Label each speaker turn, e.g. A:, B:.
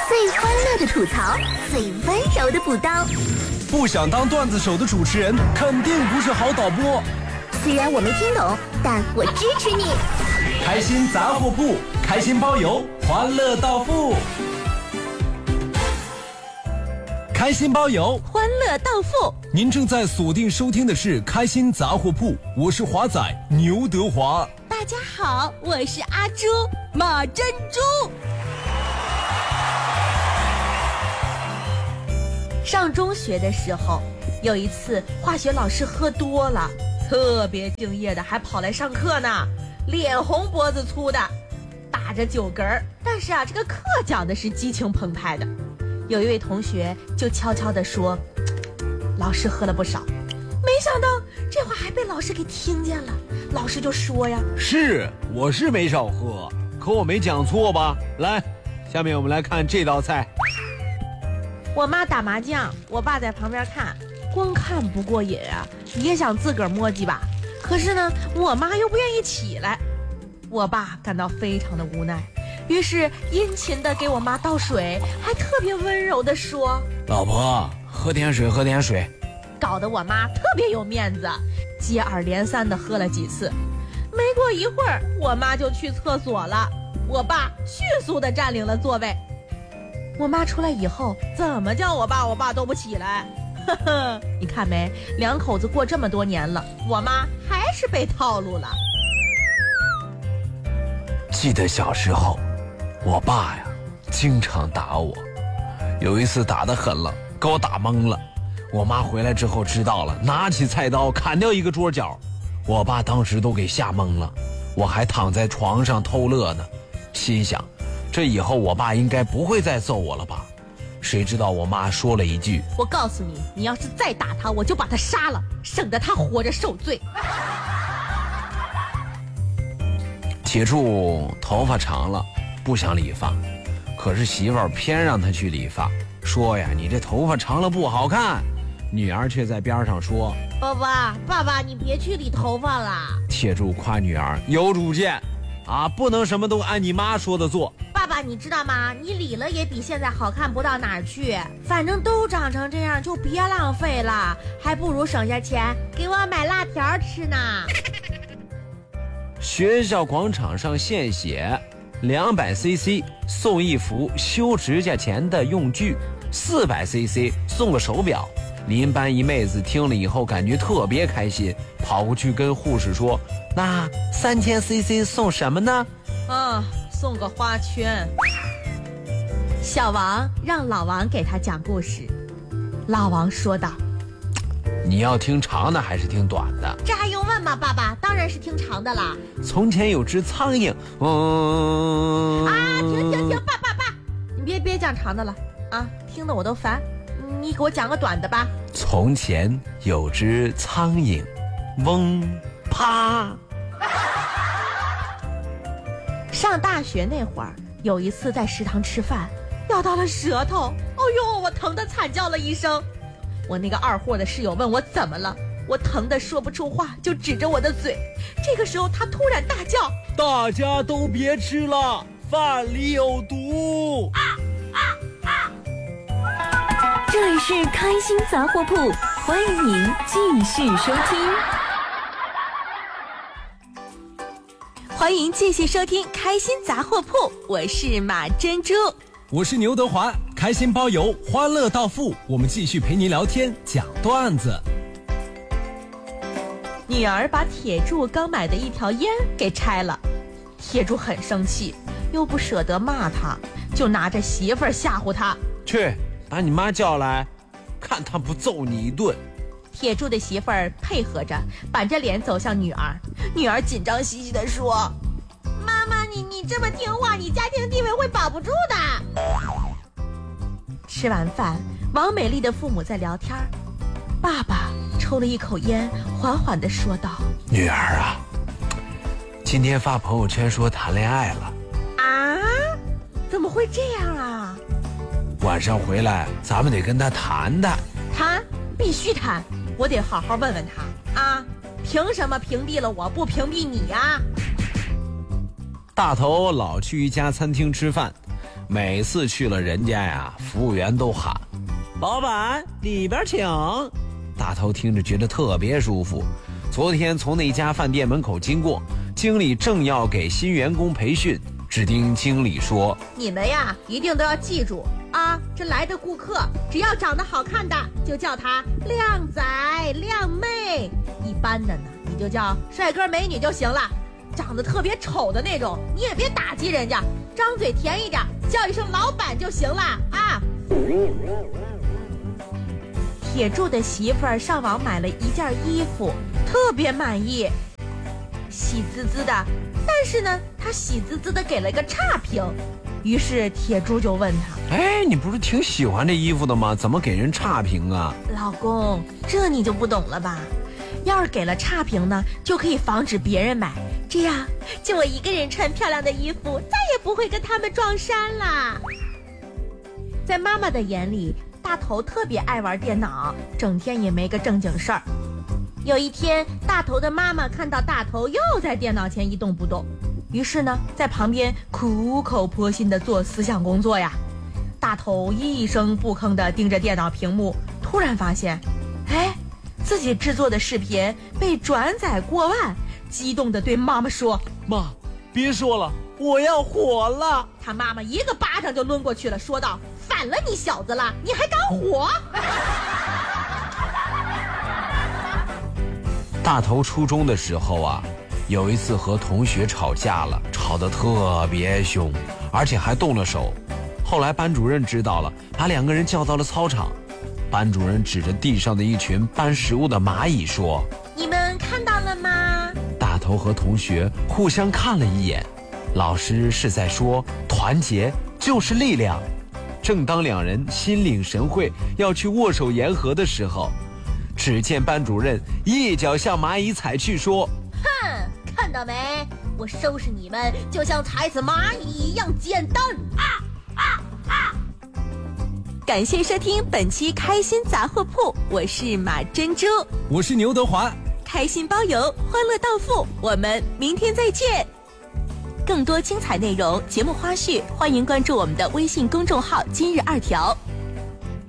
A: 最欢乐的吐槽，最温柔的补刀。
B: 不想当段子手的主持人，肯定不是好导播。
A: 虽然我没听懂，但我支持你。
B: 开心杂货铺，开心包邮，欢乐到付。开心包邮，
C: 欢乐到付。
B: 您正在锁定收听的是开心杂货铺，我是华仔牛德华。
C: 大家好，我是阿朱马珍珠。上中学的时候，有一次化学老师喝多了，特别敬业的还跑来上课呢，脸红脖子粗的，打着酒嗝儿。但是这个课讲的是激情澎湃的。有一位同学就悄悄地说，老师喝了不少。没想到这话还被老师给听见了。老师就说呀，
D: 是，我是没少喝，可我没讲错吧？来，下面我们来看这道菜。
C: 我妈打麻将，我爸在旁边看，光看不过瘾啊，也想自个儿摸几把。可是呢，我妈又不愿意起来，我爸感到非常的无奈，于是殷勤的给我妈倒水，还特别温柔的说，
D: 老婆，喝点水，喝点水。
C: 搞得我妈特别有面子，接二连三的喝了几次。没过一会儿，我妈就去厕所了，我爸迅速的占领了座位。我妈出来以后，怎么叫我爸都不起来。呵呵，你看没，两口子过这么多年了，我妈还是被套路了。
D: 记得小时候，我爸呀经常打我，有一次打得狠了，给我打懵了。我妈回来之后知道了，拿起菜刀砍掉一个桌角，我爸当时都给吓懵了，我还躺在床上偷乐呢，心想这以后我爸应该不会再揍我了吧。谁知道我妈说了一句，
C: 我告诉你，你要是再打他，我就把他杀了，省得他活着受罪。
D: 铁柱头发长了，不想理发，可是媳妇儿偏让他去理发，说呀，你这头发长了不好看。女儿却在边上说，
C: 爸爸你别去理头发了。
D: 铁柱夸女儿有主见啊，不能什么都按你妈说的做。
C: 爸爸你知道吗，你理了也比现在好看不到哪儿去，反正都长成这样，就别浪费了，还不如省下钱给我买辣条吃呢。
D: 学校广场上现写200cc 送一幅修指甲钳的用具，400cc 送个手表。邻班一妹子听了以后感觉特别开心，跑过去跟护士说，那3000cc 送什么呢？
C: 送个花圈。小王让老王给他讲故事，老王说道，
D: 你要听长的还是听短的？
C: 这还用问吗？爸爸当然是听长的啦。
D: 从前有只苍蝇，
C: 停，爸，你别讲长的了啊，听得我都烦。你给我讲个短的吧。
D: 从前有只苍蝇，嗡啪。
C: 上大学那会儿，有一次在食堂吃饭，咬到了舌头，我疼得惨叫了一声。我那个二货的室友问我怎么了，我疼得说不出话，就指着我的嘴。这个时候他突然大叫，
D: 大家都别吃了，饭里有毒。
A: 这里是开心杂货铺，欢迎您继续收听。
C: 欢迎继续收听开心杂货铺，我是马珍珠，
B: 我是牛德华。开心包邮，欢乐到付，我们继续陪您聊天讲段子。
C: 女儿把铁柱刚买的一条烟给拆了，铁柱很生气，又不舍得骂他，就拿着媳妇儿吓唬他，
D: 去把你妈叫来，看她不揍你一顿。
C: 铁柱的媳妇儿配合着，板着脸走向女儿。女儿紧张兮兮地说，妈妈你这么听话，你家庭地位会保不住的。吃完饭，王美丽的父母在聊天，爸爸抽了一口烟，缓缓地说道，
D: 女儿啊，今天发朋友圈说谈恋爱了。
C: 怎么会这样啊？
D: 晚上回来咱们得跟他谈谈。
C: 谈？必须谈，我得好好问问他凭什么屏蔽了我，不屏蔽你呀？
D: 大头老去一家餐厅吃饭， 每次去了人家呀，服务员都喊：“老板，里边请。”大头听着觉得特别舒服。昨天从那家饭店门口经过，经理正要给新员工培训，只听经理说：“
C: 你们呀，一定都要记住啊，这来的顾客只要长得好看的，就叫他靓仔靓妹；一般的呢，你就叫帅哥美女就行了。长得特别丑的那种，你也别打击人家，张嘴甜一点，叫一声老板就行了啊。”铁柱的媳妇儿上网买了一件衣服，特别满意，喜滋滋的，但是呢，他喜滋滋的给了个差评。于是铁柱就问他：“
D: 哎，你不是挺喜欢这衣服的吗？怎么给人差评啊？”
C: 老公，这你就不懂了吧？要是给了差评呢，就可以防止别人买，这样就我一个人穿漂亮的衣服，再也不会跟他们撞衫啦。在妈妈的眼里，大头特别爱玩电脑，整天也没个正经事儿。有一天，大头的妈妈看到大头又在电脑前一动不动，于是呢，在旁边苦口婆心地做思想工作呀。大头一声不吭地盯着电脑屏幕，突然发现，哎，自己制作的视频被转载过万，激动地对妈妈说：“
D: 妈，别说了，我要火了！”
C: 他妈妈一个巴掌就抡过去了，说道：“反了你小子了，你还敢火？”
D: 大头初中的时候啊，有一次和同学吵架了，吵得特别凶，而且还动了手。后来班主任知道了，把两个人叫到了操场。班主任指着地上的一群搬食物的蚂蚁说：“
C: 你们看到了吗？”
D: 大头和同学互相看了一眼，老师是在说团结就是力量。正当两人心领神会要去握手言和的时候，只见班主任一脚向蚂蚁踩去，说：“
C: 哼，看到没？我收拾你们就像踩死蚂蚁一样简单啊！”
A: 感谢收听本期开心杂货铺，我是马珍珠，
B: 我是牛德华，
A: 开心包邮，欢乐到付，我们明天再见。更多精彩内容、节目花絮，欢迎关注我们的微信公众号“今日二条”。